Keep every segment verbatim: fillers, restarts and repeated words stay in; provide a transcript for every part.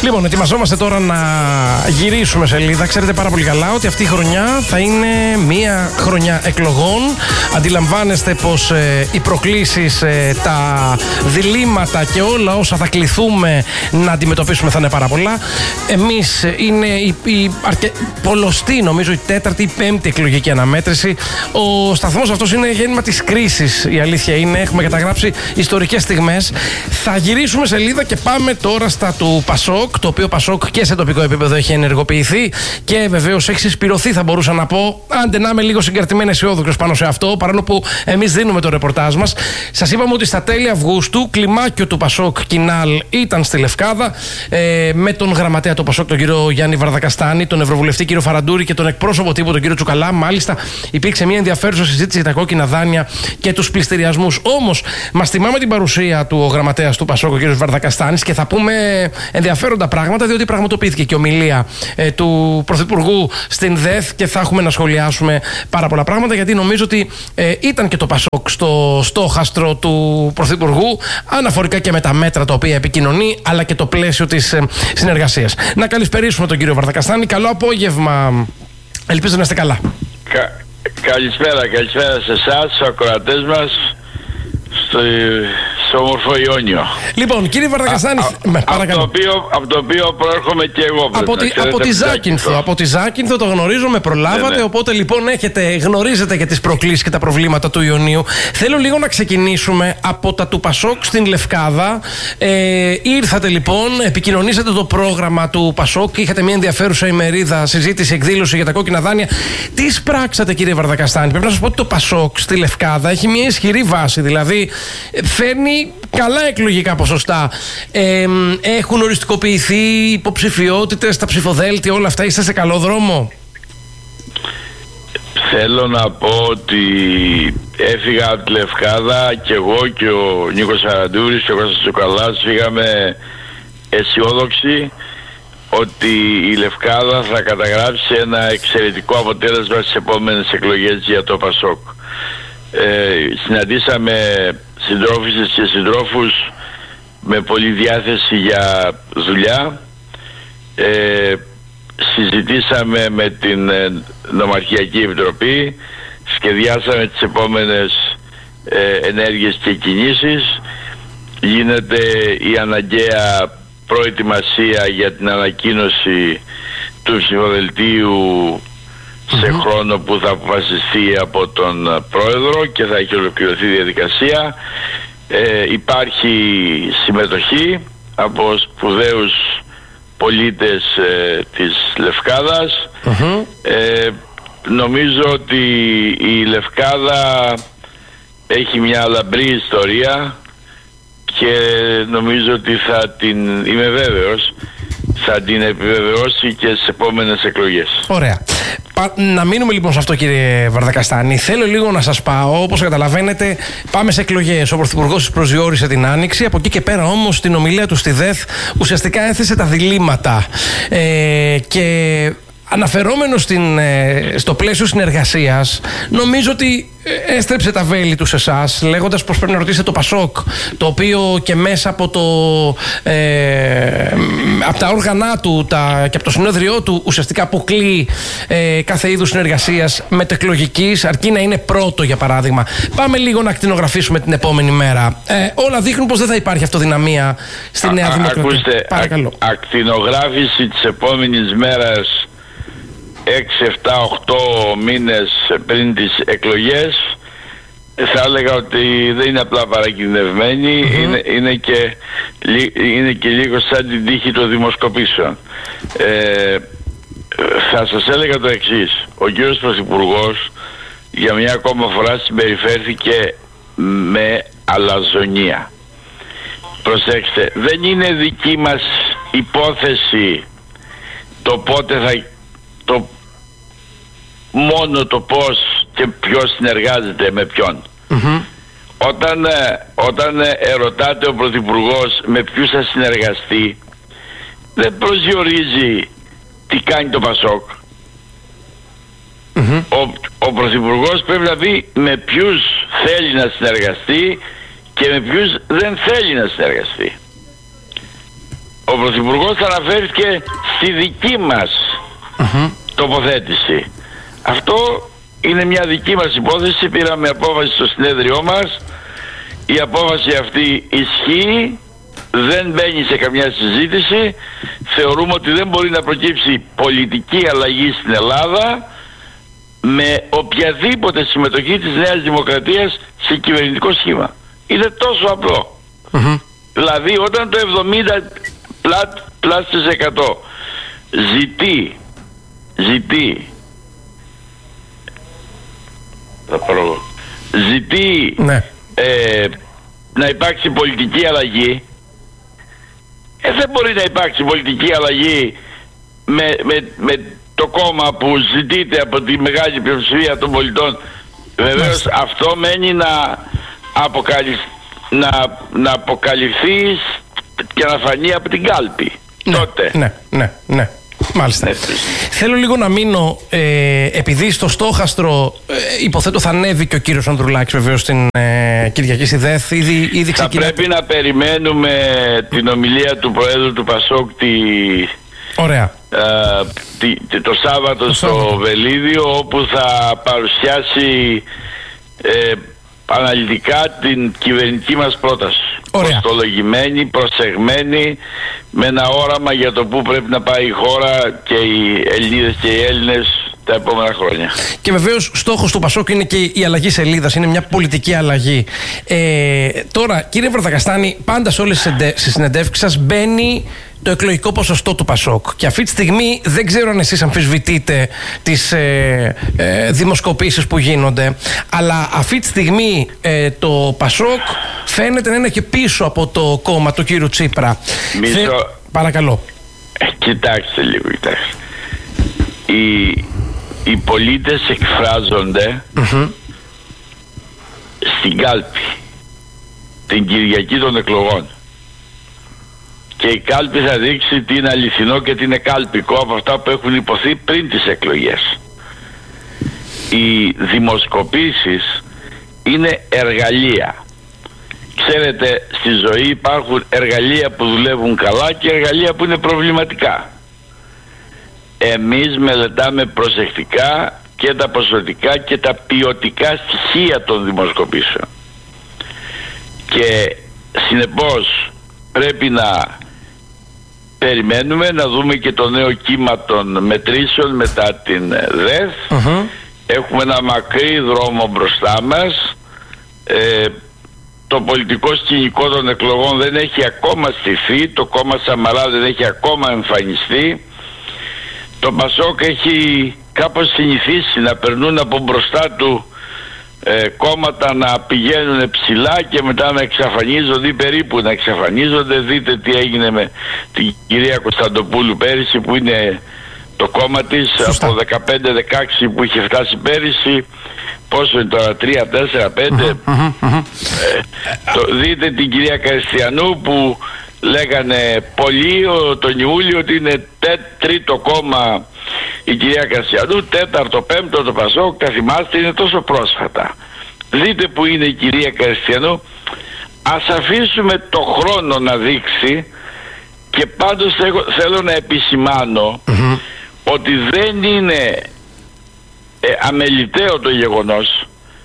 Λοιπόν, ετοιμαζόμαστε τώρα να γυρίσουμε σελίδα. Ξέρετε πάρα πολύ καλά ότι αυτή η χρονιά θα είναι μία χρονιά εκλογών. Αντιλαμβάνεστε πως ε, οι προκλήσεις, ε, τα διλήμματα και όλα όσα θα κληθούμε να αντιμετωπίσουμε θα είναι πάρα πολλά. Εμείς είναι η, η αρκε... πολλωστή, νομίζω, η τέταρτη ή πέμπτη εκλογική αναμέτρηση. Ο σταθμός αυτός είναι γέννημα της κρίσης. Η αλήθεια είναι, έχουμε καταγράψει ιστορικές στιγμές. Θα γυρίσουμε σελίδα και πάμε τώρα στα του Πασόκ, το οποίο Πασόκ και σε τοπικό επίπεδο έχει ενεργοποιηθεί και βεβαίως έχει συσπηρωθεί, θα μπορούσα να πω, άντε να είμαι λίγο συγκρατημένη αισιόδοξος πάνω σε αυτό, παρόλο που εμείς δίνουμε το ρεπορτάζ μας. Σας είπαμε ότι στα τέλη Αυγούστου κλιμάκιο του Πασόκ Κινάλ ήταν στη Λευκάδα, ε, με τον γραμματέα του Πασόκ, τον κύριο Γιάννη Βαρδακαστάνη, τον ευρωβουλευτή κύριο Φαραντούρη και τον εκπρόσωπο τύπου, τον κύριο Τσουκαλά. Μάλιστα, υπήρξε μια ενδιαφέρουσα συζήτηση για τα κόκκινα δάνεια και τους πληστηριασμούς. Όμως, μας θυμάμαι την παρουσία του ο γραμματέας του Πασόκ, ο κύριος Βαρδακαστάνης, και θα πούμε ενδιαφέροντα πράγματα, διότι πραγματοποιήθηκε και ομιλία ε, του Πρωθυπουργού στην ΔΕΘ και θα έχουμε να σχολιάσουμε πάρα πολλά πράγματα, γιατί νομίζω ότι ε, ήταν και το Πασόκ στο στόχαστρο του Πρωθυπουργού, αναφορικά και με τα μέτρα τα οποία επικοινωνεί, αλλά και το πλαίσιο της ε, συνεργασίας. Να καλησπερίσουμε τον κύριο Βαρδακαστάνη. Καλό απόγευμα. Ελπίζω να είστε καλά. Κα, καλησπέρα, καλησπέρα σε εσάς, στους ακροατές μας, στο, στο όμορφο Ιόνιο. Λοιπόν, κύριε Βαρδακαστάνη, α, με, από, το οποίο, από το οποίο προέρχομαι και εγώ. Από, τη, από τη Ζάκυνθο. Από τη Ζάκυνθο το γνωρίζω, με προλάβατε. Ναι, ναι. Οπότε λοιπόν έχετε, γνωρίζετε και τις προκλήσεις και τα προβλήματα του Ιωνίου. Θέλω λίγο να ξεκινήσουμε από τα του Πασόκ στην Λευκάδα. Ε, ήρθατε λοιπόν, επικοινωνήσατε το πρόγραμμα του Πασόκ. Είχατε μια ενδιαφέρουσα ημερίδα, συζήτηση, εκδήλωση για τα κόκκινα δάνεια. Τι σπράξατε, κύριε Βαρδακαστάνη? Πρέπει να σας πω ότι το Πασόκ στη Λευκάδα έχει μια ισχυρή βάση. Δηλαδή φέρνει καλά εκλογικά ποσοστά. Ε, έχουν οριστικοποιηθεί υποψηφιότητες, τα ψηφοδέλτια, όλα αυτά. Είστε σε καλό δρόμο? Θέλω να πω ότι έφυγα από τη Λευκάδα και εγώ και ο Νίκος Φαραντούρης και ο Κώστας Τσουκαλάς φύγαμε αισιόδοξοι ότι η Λευκάδα θα καταγράψει ένα εξαιρετικό αποτέλεσμα στις επόμενες εκλογές για το Πασόκ. Ε, συναντήσαμε συντρόφισσες και συντρόφους με πολλή διάθεση για δουλειά. Ε, συζητήσαμε με την ε, Νομαρχιακή Επιτροπή, σχεδιάσαμε τις επόμενες ε, ενέργειες και κινήσεις. Γίνεται η αναγκαία προετοιμασία για την ανακοίνωση του ψηφοδελτίου σε mm-hmm. χρόνο που θα αποφασιστεί από τον Πρόεδρο και θα έχει ολοκληρωθεί η διαδικασία. Ε, υπάρχει συμμετοχή από σπουδαίους πολίτες ε, της Λευκάδας. Mm-hmm. Ε, νομίζω ότι η Λευκάδα έχει μια λαμπρή ιστορία και νομίζω ότι θα την, είμαι βέβαιος, θα την επιβεβαιώσει και στις επόμενες εκλογές. Ωραία. Να μείνουμε λοιπόν σε αυτό, κύριε Βαρδακαστάνη. Θέλω λίγο να σας πάω. Όπως καταλαβαίνετε, πάμε σε εκλογές. Ο Πρωθυπουργός προσδιορίσε την Άνοιξη. Από εκεί και πέρα όμως, στην ομιλία του στη ΔΕΘ ουσιαστικά έθεσε τα διλήμματα. Ε, και αναφερόμενο στην, στο πλαίσιο συνεργασίας, νομίζω ότι έστρεψε τα βέλη του σε εσάς, λέγοντας πως πρέπει να ρωτήσετε το Πασόκ, το οποίο και μέσα από, το, ε, από τα όργανα του τα, και από το συνέδριό του ουσιαστικά αποκλεί ε, κάθε είδους συνεργασίας μετεκλογικής, αρκεί να είναι πρώτο, για παράδειγμα. Πάμε λίγο να ακτινογραφήσουμε την επόμενη μέρα. Ε, όλα δείχνουν πως δεν θα υπάρχει αυτοδυναμία στη Νέα α, Δημοκρατία. Ακούστε, Παρακαλώ. Α, ακτινογράφηση της επόμενης μέρας έξι, επτά, οκτώ μήνες πριν τις εκλογές, θα έλεγα ότι δεν είναι απλά παρακινδευμένη, mm-hmm. είναι, είναι, και, είναι και λίγο σαν την τύχη των δημοσκοπήσεων. Ε, θα σας έλεγα το εξής: ο κύριος Πρωθυπουργός για μια ακόμα φορά συμπεριφέρθηκε με αλαζονία. Προσέξτε, δεν είναι δική μας υπόθεση το πότε θα, το μόνο το πώς και ποιος συνεργάζεται με ποιον. Mm-hmm. Όταν, όταν ερωτάται ο Πρωθυπουργός με ποιους θα συνεργαστεί, δεν προσδιορίζει τι κάνει το Πασόκ. Mm-hmm. Ο, ο Πρωθυπουργός πρέπει να πει με ποιους θέλει να συνεργαστεί και με ποιους δεν θέλει να συνεργαστεί. ο Πρωθυπουργός αναφέρθηκε στη δική μας mm-hmm. τοποθέτηση. Αυτό είναι μια δική μας υπόθεση. Πήραμε απόφαση στο συνέδριό μας. Η απόφαση αυτή ισχύει, δεν μπαίνει σε καμιά συζήτηση. Θεωρούμε ότι δεν μπορεί να προκύψει πολιτική αλλαγή στην Ελλάδα με οποιαδήποτε συμμετοχή της Νέας Δημοκρατίας σε κυβερνητικό σχήμα. Είναι τόσο απλό. Mm-hmm. Δηλαδή όταν το εβδομήντα πλάς της εκατό ζητεί ζητεί θα πάρω, ζητεί ναι. ε, να υπάρξει πολιτική αλλαγή, ε, δεν μπορεί να υπάρξει πολιτική αλλαγή με, με, με το κόμμα που ζητείται από τη μεγάλη πλειοψηφία των πολιτών. Βεβαίως αυτό μένει να, αποκαλυφ, να, να αποκαλυφθεί και να φανεί από την κάλπη. Ναι, τότε. Ναι, ναι, ναι. Μάλιστα. Ναι. Θέλω λίγο να μείνω, ε, επειδή στο στόχαστρο ε, υποθέτω θα ανέβει και ο κύριος Ανδρουλάκης βεβαίως στην ε, Κυριακή στη ΔΕΘ. Ήδη, ήδη θα πρέπει να περιμένουμε την ομιλία του Προέδρου του Πασόκ τη, Ωραία. Ε, τη, το Σάββατο το στο Σάββατο. Βελίδιο, όπου θα παρουσιάσει ε, αναλυτικά την κυβερνητική μας πρόταση. Προστολογημένη, προσεγμένη, με ένα όραμα για το πού πρέπει να πάει η χώρα και οι Ελληνίδες και οι Έλληνες τα επόμενα χρόνια. Και βεβαίως στόχος του Πασόκ είναι και η αλλαγή σελίδας, είναι μια πολιτική αλλαγή. Ε, τώρα, κύριε Βαρδακαστάνη, πάντα σε όλες τις συνεντεύξεις σας μπαίνει το εκλογικό ποσοστό του Πασόκ. Και αυτή τη στιγμή δεν ξέρω αν εσείς αμφισβητείτε τις ε, ε, δημοσκοπήσεις που γίνονται, αλλά αυτή τη στιγμή ε, το Πασόκ φαίνεται να είναι και πίσω από το κόμμα του κύριου Τσίπρα. Μισό... Θε... Παρακαλώ. Ε, κοιτάξτε λίγο, κοιτάξτε. Οι, οι πολίτες εκφράζονται mm-hmm. στην κάλπη την Κυριακή των εκλογών. Και η κάλπη θα δείξει τι είναι αληθινό και τι είναι κάλπικο από αυτά που έχουν υποθεί πριν τις εκλογές. Οι δημοσκοπήσεις είναι εργαλεία. Ξέρετε, στη ζωή υπάρχουν εργαλεία που δουλεύουν καλά και εργαλεία που είναι προβληματικά. Εμείς μελετάμε προσεκτικά και τα ποσοτικά και τα ποιοτικά στοιχεία των δημοσκοπήσεων. Και συνεπώς πρέπει να περιμένουμε να δούμε και το νέο κύμα των μετρήσεων μετά την ΔΕΘ. Uh-huh. Έχουμε ένα μακρύ δρόμο μπροστά μας. Ε, το πολιτικό σκηνικό των εκλογών δεν έχει ακόμα στηθεί. Το κόμμα Σαμαρά δεν έχει ακόμα εμφανιστεί. Το Πασόκ έχει κάπως συνηθίσει να περνούν από μπροστά του ε, κόμματα να πηγαίνουν ψηλά και μετά να εξαφανίζονται ή περίπου να εξαφανίζονται. Δείτε τι έγινε με την κυρία Κωνσταντοπούλου πέρυσι, που είναι το κόμμα της. Σωστά. Από δεκαπέντε δεκαέξι που είχε φτάσει πέρυσι, πόσο είναι τώρα, τρία, τέσσερα, πέντε. Ε, το, δείτε την κυρία Καριστιανού που λέγανε πολλοί τον Ιούλιο ότι είναι τε, τρίτο κόμμα η κυρία Καριστιανού, τέταρτο, πέμπτο το Πασόκ. Τα θυμάστε, είναι τόσο πρόσφατα. Δείτε που είναι η κυρία Καριστιανού. Ας αφήσουμε το χρόνο να δείξει. Και πάντως θέλω να επισημάνω mm-hmm. ότι δεν είναι ε, αμεληταίο το γεγονός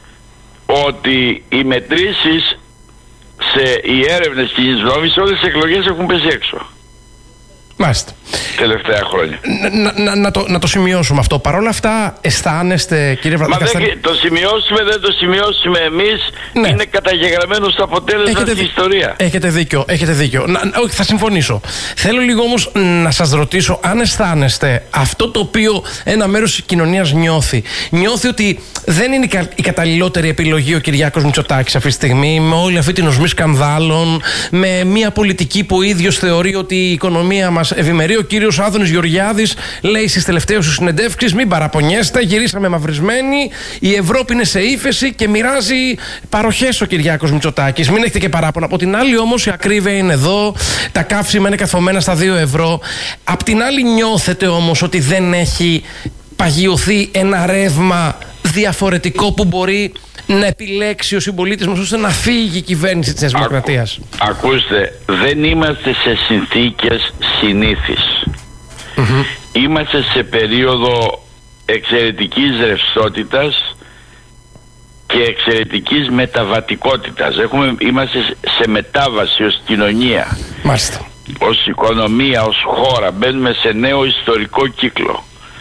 ότι οι μετρήσεις σε οι έρευνες κοινής γνώμης σε όλες τις εκλογές έχουν πέσει έξω. Μάλιστα. Τελευταία χρόνια. Να, να, να, το, να το σημειώσουμε αυτό. Παρ' όλα αυτά, αισθάνεστε, κύριε Βραδακαστάνη? Μα δεν το σημειώσουμε, δεν το σημειώσουμε εμείς. Ναι. Είναι καταγεγραμμένο στο αποτέλεσμα της ιστορία. Έχετε δίκιο, έχετε δίκιο. Να, όχι, θα συμφωνήσω. Θέλω λίγο όμως να σας ρωτήσω αν αισθάνεστε αυτό το οποίο ένα μέρος της κοινωνίας νιώθει. Νιώθει ότι δεν είναι η καταλληλότερη επιλογή ο Κυριάκος Μητσοτάκης αυτή τη στιγμή, με όλη αυτή την οσμή σκανδάλων, με μια πολιτική που ο ίδιος θεωρεί ότι η οικονομία μας ευημερεί. Ο κύριος Άδωνης Γεωργιάδης λέει στις τελευταίες του συνεντεύξεις: μην παραπονιέστε, γυρίσαμε μαυρισμένοι, η Ευρώπη είναι σε ύφεση και μοιράζει παροχές ο Κυριάκος Μητσοτάκης. Μην έχετε και παράπονα. Από την άλλη όμως η ακρίβεια είναι εδώ, τα καύσιμα είναι καθομένα στα δύο ευρώ. Απ' την άλλη νιώθετε όμως ότι δεν έχει παγιωθεί ένα ρεύμα διαφορετικό που μπορεί να επιλέξει ο συμπολίτης μας ώστε να φύγει η κυβέρνηση της Νέας Δημοκρατίας? Ακούστε, δεν είμαστε σε συνθήκες συνήθεις. Mm-hmm. Είμαστε σε περίοδο εξαιρετικής ρευστότητας και εξαιρετικής μεταβατικότητας. Έχουμε, είμαστε σε μετάβαση ως κοινωνία. Μάλιστα. Ως οικονομία, ως χώρα. Μπαίνουμε σε νέο ιστορικό κύκλο.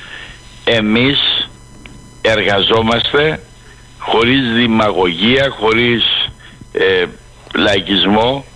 Εμείς εργαζόμαστε χωρίς δημαγωγία, χωρίς ε, λαϊκισμό,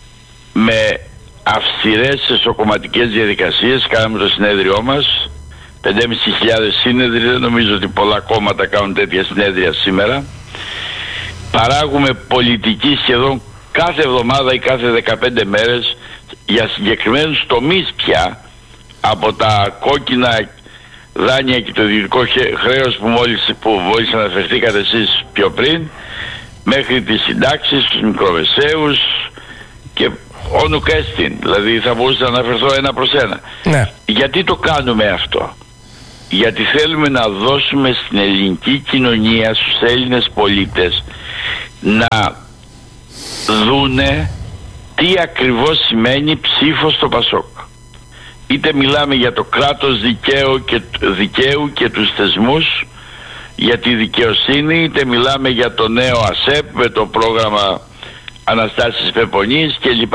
με αυστηρές εσωκομματικές διαδικασίες. Κάναμε το συνέδριό μας, πέντε χιλιάδες πεντακόσιοι σύνεδροι, δεν νομίζω ότι πολλά κόμματα κάνουν τέτοια συνέδρια σήμερα. Παράγουμε πολιτική σχεδόν κάθε εβδομάδα ή κάθε δεκαπέντε μέρες για συγκεκριμένους τομείς πια, από τα κόκκινα δάνεια και το ιδιωτικό χρέος που μόλις που μόλις αναφερθήκατε εσείς πιο πριν, μέχρι τις συντάξεις, τους μικρομεσαίους και όνου κέστην, δηλαδή θα μπορούσα να αναφερθώ ένα προς ένα. Ναι. Γιατί το κάνουμε αυτό? Γιατί θέλουμε να δώσουμε στην ελληνική κοινωνία, στους Έλληνες πολίτες, να δούνε τι ακριβώς σημαίνει ψήφος στο ΠΑΣΟΚ. Είτε μιλάμε για το κράτος δικαίου και, δικαίου και τους θεσμούς, για τη δικαιοσύνη, είτε μιλάμε για το νέο ΑΣΕΠ με το πρόγραμμα Αναστάσης Πεπονής κλπ.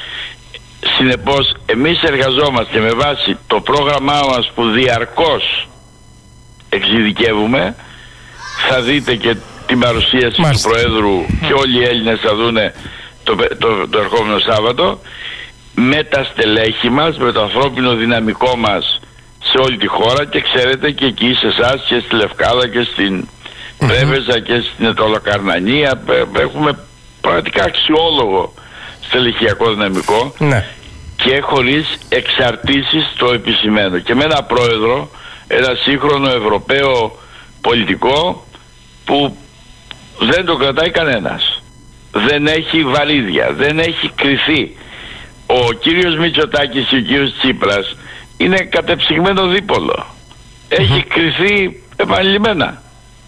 Συνεπώς εμείς εργαζόμαστε με βάση το πρόγραμμά μας που διαρκώς εξειδικεύουμε. Θα δείτε και την παρουσίαση Μάλιστα. του Προέδρου και όλοι οι Έλληνες θα δούνε το, το, το ερχόμενο Σάββατο, με τα στελέχη μας, με το ανθρώπινο δυναμικό μας σε όλη τη χώρα, και ξέρετε και εκεί σε εσάς και στη Λευκάδα και στην mm-hmm. Πρέβεζα και στην Ετωλοκαρνανία έχουμε πραγματικά αξιόλογο στελεχειακό δυναμικό ναι. και χωρίς εξαρτήσεις, το επισημαίνω, και με ένα πρόεδρο, ένα σύγχρονο Ευρωπαίο πολιτικό που δεν το κρατάει κανένας, δεν έχει βαρύδια, δεν έχει κρυθεί. Ο κύριος Μητσοτάκης και ο κύριος Τσίπρας είναι κατεψυγμένο δίπολο. Έχει mm-hmm. κρυθεί επανειλημμένα.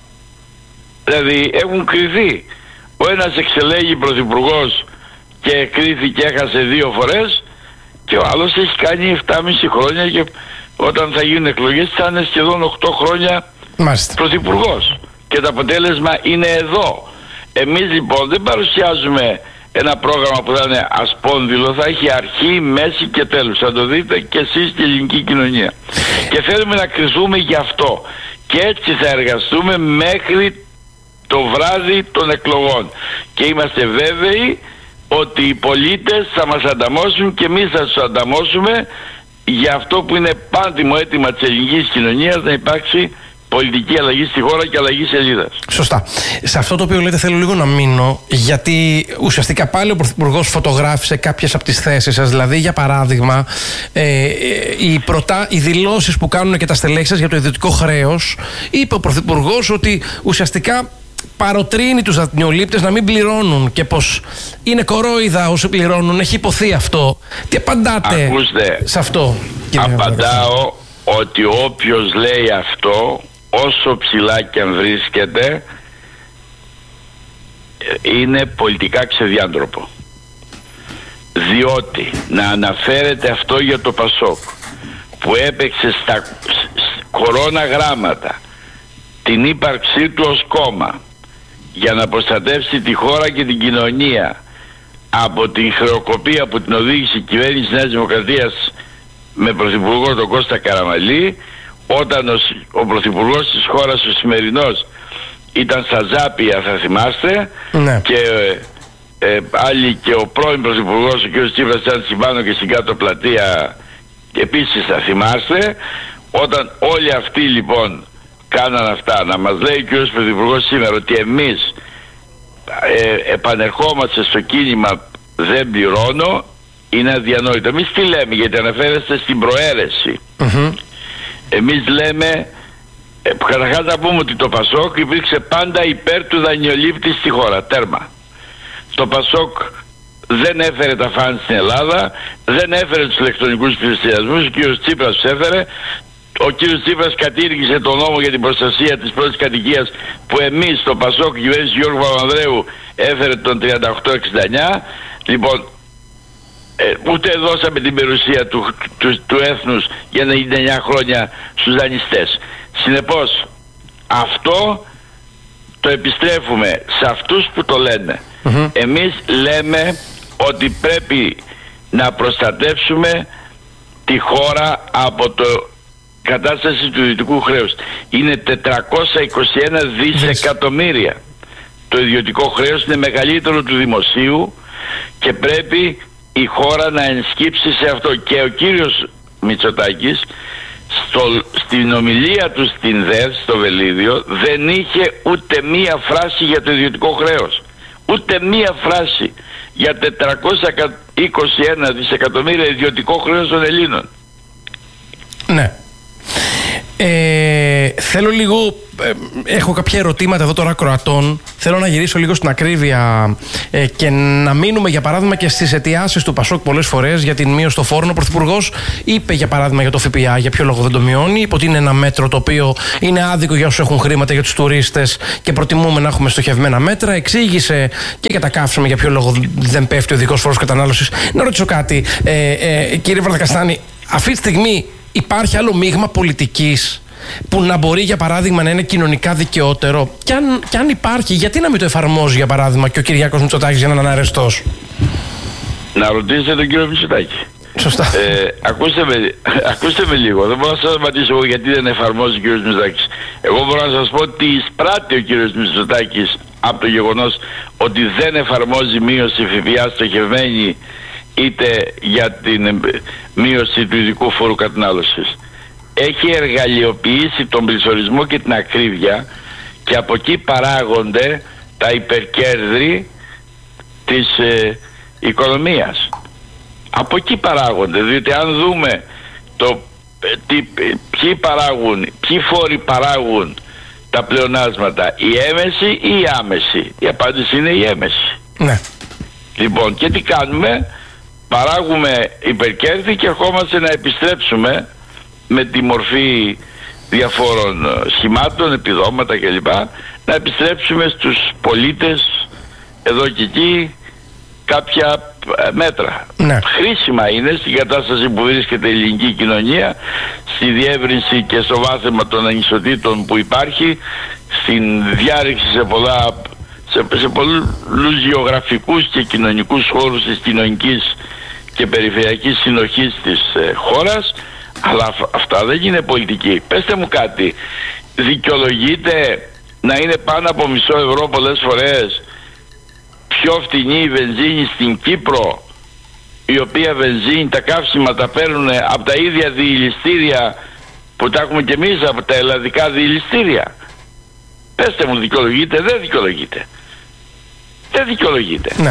Δηλαδή έχουν κρυθεί. Ο ένας εξελέγει πρωθυπουργός και κρίθη και έχασε δύο φορές, και ο άλλος έχει κάνει επτά και μισό χρόνια, και όταν θα γίνουν εκλογές θα είναι σχεδόν οκτώ χρόνια Μάλιστα. πρωθυπουργός. Και το αποτέλεσμα είναι εδώ. Εμείς λοιπόν δεν παρουσιάζουμε ένα πρόγραμμα που θα είναι ασπόνδυλο, θα έχει αρχή, μέση και τέλος. Θα το δείτε και εσείς στην ελληνική κοινωνία. Και θέλουμε να κριθούμε γι' αυτό. Και έτσι θα εργαστούμε μέχρι το βράδυ των εκλογών. Και είμαστε βέβαιοι ότι οι πολίτες θα μας ανταμώσουν και εμείς θα τους ανταμώσουμε για αυτό που είναι πάντιμο αίτημα της ελληνικής κοινωνίας, να υπάρξει πολιτική αλλαγή στη χώρα και αλλαγή σελίδας. Σωστά. Σε αυτό το οποίο λέτε θέλω λίγο να μείνω, γιατί ουσιαστικά πάλι ο Πρωθυπουργός φωτογράφησε κάποιες από τις θέσεις σας. Δηλαδή, για παράδειγμα, ε, οι, προτα... οι δηλώσεις που κάνουν και τα στελέχη σας για το ιδιωτικό χρέος, είπε ο Πρωθυπουργός ότι ουσιαστικά παροτρύνει τους δανειολήπτες να μην πληρώνουν και πως είναι κορόιδα όσοι πληρώνουν. Έχει υποθεί αυτό. Τι απαντάτε Ακούστε, σε αυτό, κύριε Απαντάω ότι όποιος λέει αυτό, όσο ψηλά και αν βρίσκεται, είναι πολιτικά ξεδιάντροπο. Διότι να αναφέρεται αυτό για το ΠΑΣΟΚ, που έπαιξε στα κορώνα γράμματα την ύπαρξή του ως κόμμα για να προστατεύσει τη χώρα και την κοινωνία από την χρεοκοπία που την οδήγησε η κυβέρνηση της Νέας Δημοκρατίας με πρωθυπουργό τον Κώστα Καραμανλή, όταν ο, ο πρωθυπουργός της χώρας, ο σημερινός, ήταν στα Ζάπια, θα θυμάστε, ναι. και ε, ε, άλλοι, και ο πρώην πρωθυπουργός, ο κ. Τσίπρας, ήταν στην πάνω και στην κάτω πλατεία, επίσης θα θυμάστε. Όταν όλοι αυτοί λοιπόν κάναν αυτά, να μας λέει ο κ. πρωθυπουργός σήμερα ότι εμείς ε, επανερχόμαστε στο κίνημα «Δεν πληρώνω», είναι αδιανόητο. Εμείς τι λέμε, γιατί αναφέρεστε στην προαίρεση. Mm-hmm. Εμείς λέμε, ε, καταρχάς να πούμε ότι το ΠΑΣΟΚ υπήρξε πάντα υπέρ του δανειολήπτη στη χώρα. Τέρμα. Το ΠΑΣΟΚ δεν έφερε τα φαν στην Ελλάδα, δεν έφερε τους ηλεκτρονικούς πληστηριασμούς, ο κ. Τσίπρας τους έφερε, ο κύριος Τσίπρας κατήργησε τον νόμο για την προστασία της πρώτης κατοικίας που εμείς στο Πασόκ, η κυβέρνηση Γιώργου Παπανδρέου, έφερε τον τριάντα οκτώ εξήντα εννιά. Λοιπόν, ε, ούτε δώσαμε την περιουσία του, του, του έθνους για ενενήντα εννιά χρόνια στους δανειστές. Συνεπώς, αυτό το επιστρέφουμε σε αυτούς που το λένε. Mm-hmm. Εμείς λέμε ότι πρέπει να προστατεύσουμε τη χώρα από το κατάσταση του ιδιωτικού χρέους. Είναι τετρακόσια είκοσι ένα δισεκατομμύρια. Το ιδιωτικό χρέος είναι μεγαλύτερο του δημοσίου και πρέπει η χώρα να ενσκύψει σε αυτό. Και ο κύριος Μητσοτάκης στο, στην ομιλία του στην ΔΕΔ, στο Βελίδιο, δεν είχε ούτε μία φράση για το ιδιωτικό χρέος. Ούτε μία φράση για τετρακόσια είκοσι ένα δισεκατομμύρια ιδιωτικό χρέος των Ελλήνων. Ναι. Ε, θέλω λίγο, ε, έχω κάποια ερωτήματα εδώ τώρα κροατών. Θέλω να γυρίσω λίγο στην ακρίβεια ε, και να μείνουμε για παράδειγμα και στις αιτιάσεις του Πασόκ πολλές φορές για την μείωση των φόρων. Ο Πρωθυπουργός είπε για παράδειγμα για το ΦΠΑ για ποιο λόγο δεν το μειώνει. Είπε ότι είναι ένα μέτρο το οποίο είναι άδικο για όσους έχουν χρήματα, για τους τουρίστες και προτιμούμε να έχουμε στοχευμένα μέτρα. Εξήγησε και για τα καύσιμα για ποιο λόγο δεν πέφτει ο ειδικός φόρος κατανάλωσης. Να ρωτήσω κάτι, ε, ε, κύριε Βαρδακαστάνη, αυτή τη στιγμή υπάρχει άλλο μείγμα πολιτικής που να μπορεί για παράδειγμα να είναι κοινωνικά δικαιότερο, και αν, και αν υπάρχει, γιατί να μην το εφαρμόζει για παράδειγμα και ο Κυριάκος Μητσοτάκης για να είναι αρεστός? Να ρωτήσετε τον κύριο Μητσοτάκη. Σωστά. Ε, ακούστε, με, ακούστε με λίγο. Δεν μπορώ να σας απαντήσω εγώ γιατί δεν εφαρμόζει ο κύριος Μητσοτάκης. Εγώ μπορώ να σας πω ότι εισπράττει ο κύριος Μητσοτάκης από το γεγονός ότι δεν εφαρμόζει μείωση ΦΠΑ στοχευμένη είτε για την μείωση του ειδικού φόρου κατανάλωσης. Έχει εργαλειοποιήσει τον πληθωρισμό και την ακρίβεια και από εκεί παράγονται τα υπερκέρδη της ε, οικονομίας. Από εκεί παράγονται, διότι αν δούμε το, ε, τι, ποιοι παράγουν, ποιοι φόροι παράγουν τα πλεονάσματα, η έμεση ή η άμεση? Η απάντηση είναι η έμεση. Ναι. Λοιπόν, και τι κάνουμε? Παράγουμε υπερκέρδη και ερχόμαστε να επιστρέψουμε με τη μορφή διαφόρων σχημάτων, επιδόματα κλπ. Να επιστρέψουμε στους πολίτες εδώ και εκεί κάποια μέτρα. Ναι. Χρήσιμα είναι στην κατάσταση που βρίσκεται η ελληνική κοινωνία, στη διεύρυνση και στο βάθεμα των ανισοτήτων που υπάρχει, στην διάρρηξη σε πολλά σε, σε πολλούς γεωγραφικούς και κοινωνικούς χώρους της κοινωνικής και περιφερειακής συνοχής της ε, χώρας. Αλλά αυτά δεν είναι πολιτική. Πέστε μου κάτι, δικαιολογείται να είναι πάνω από μισό ευρώ πολλές φορές πιο φτηνή η βενζίνη στην Κύπρο, η οποία βενζίνη, τα καύσιμα τα παίρνουν από τα ίδια διηλιστήρια που τα έχουμε και εμείς από τα ελλαδικά διηλιστήρια? Πέστε μου, δικαιολογείται? Δεν δικαιολογείται. Δεν δικαιολογείται. Ναι.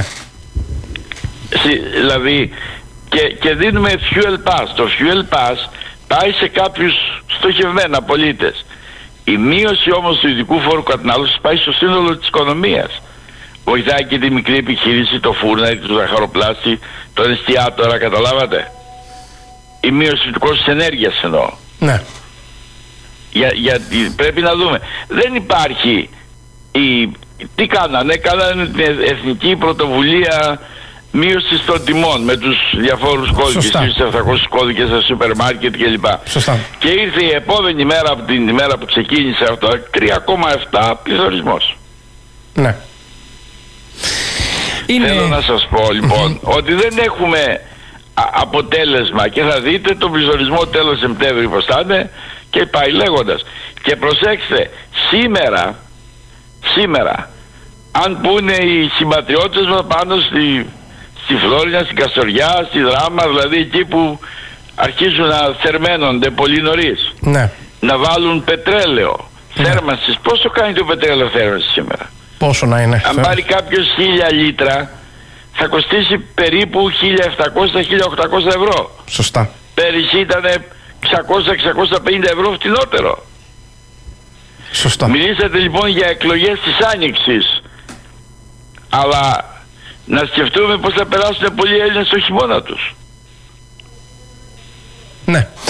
Δηλαδή και, και δίνουμε fuel pass. Το fuel pass πάει σε κάποιους στοχευμένα πολίτες. Η μείωση όμως του ειδικού φόρου κατανάλωσης πάει στο σύνολο της οικονομίας. Βοηθάει και τη μικρή επιχείρηση, το φούρναρι, το ζαχαροπλάστη, τον εστιατόρα, καταλάβατε? Η μείωση του κόστους ενέργειας εννοώ. Ναι. Για, γιατί πρέπει να δούμε. Δεν υπάρχει η... Τι κάνανε? Κάνανε την εθνική πρωτοβουλία μείωση των τιμών με τους διαφόρους κώδικες, τους επτακόσιους κώδικες στα σούπερ μάρκετ κλπ. Σωστά. Και ήρθε η επόμενη μέρα από την ημέρα που ξεκίνησε αυτό, τρία κόμμα επτά πληθωρισμός. Ναι. Είναι... Θέλω να σας πω λοιπόν ότι δεν έχουμε αποτέλεσμα και θα δείτε τον πληθωρισμό τέλος Σεπτέμβρη πως θα είναι και πάει λέγοντας. Και προσέξτε, σήμερα σήμερα αν πούνε οι συμπατριώτες μας πάνω στη, στη Φλόρινα, στην Καστοριά, στη Δράμα, δηλαδή εκεί που αρχίζουν να θερμαίνονται πολύ νωρίς, ναι, να βάλουν πετρέλαιο, ναι, θέρμανσης. Πόσο κάνει το πετρέλαιο θέρμανσης σήμερα? Πόσο να είναι? Αν πάρει κάποιος χίλια λίτρα θα κοστίσει περίπου χίλια επτακόσια με χίλια οκτακόσια ευρώ. Σωστά. Πέρυσι ήταν εξακόσια με εξακόσια πενήντα ευρώ φτηνότερο. Σωστά. Μιλήσατε λοιπόν για εκλογές της Άνοιξης, αλλά να σκεφτούμε πως θα περάσουν πολλοί Έλληνες στο χειμώνα τους. Ναι.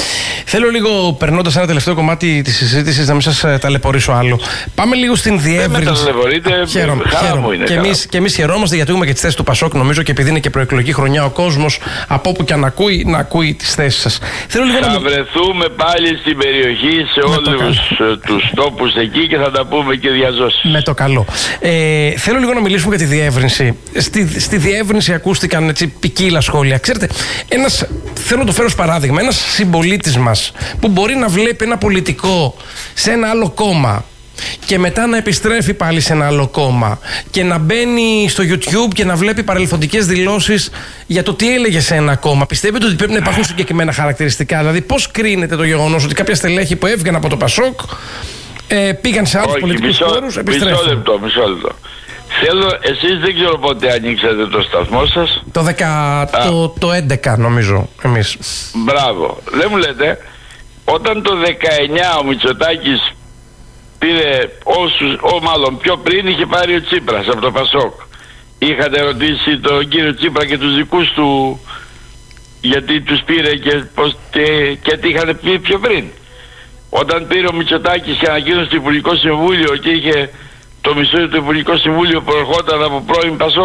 Θέλω λίγο, περνώντας ένα τελευταίο κομμάτι της συζήτησης, να μην σας ταλαιπωρήσω άλλο. Πάμε λίγο στην διεύρυνση. Δεν με ταλαιπωρείτε, χαίρομαι, χαρά χαίρομαι. μου είναι. Και εμείς, και εμείς χαιρόμαστε γιατί έχουμε και τις θέσεις του Πασόκ, νομίζω, και επειδή είναι και προεκλογική χρονιά, ο κόσμος από όπου και αν ακούει, να ακούει τις θέσεις σας. Θέλω λίγο θα να... βρεθούμε πάλι στην περιοχή, σε όλους τους τόπους εκεί, και θα τα πούμε και διαζώσεις. Με το καλό. Ε, θέλω λίγο να μιλήσουμε για τη διεύρυνση. Στη, στη διεύρυνση ακούστηκαν έτσι ποικίλα σχόλια. Ξέρετε, ένας, θέλω να το φέρω ως παράδειγμα, ένας συμπολίτης μας που μπορεί να βλέπει ένα πολιτικό σε ένα άλλο κόμμα και μετά να επιστρέφει πάλι σε ένα άλλο κόμμα και να μπαίνει στο YouTube και να βλέπει παρελθοντικές δηλώσεις για το τι έλεγε σε ένα κόμμα. Πιστεύετε ότι πρέπει να υπάρχουν συγκεκριμένα χαρακτηριστικά? Δηλαδή, πώς κρίνεται το γεγονός ότι κάποια στελέχη που έβγαιναν από το Πασόκ ε, πήγαν σε άλλους πολιτικούς χώρους, επιστρέφουν? Μισό λεπτό, μισό λεπτό. Θέλω, εσείς δεν ξέρω πότε ανοίξατε το σταθμό σας. Το, δεκα, το, το έντεκα νομίζω εμείς. Μπράβο. Δεν μου λέτε, όταν το δεκαεννιά ο Μητσοτάκης πήρε όσους, ο μάλλον πιο πριν είχε πάρει ο Τσίπρας από το Πασόκ, είχατε ρωτήσει τον κύριο Τσίπρα και τους δικούς του γιατί τους πήρε και, πώς, και, και τι είχαν πει πιο πριν? Όταν πήρε ο Μητσοτάκης και ανακοίνωσε το Υπουργικό Συμβούλιο και είχε το μισό του Υπουργικό Συμβούλιο προερχόταν από πρώην Πασόκ,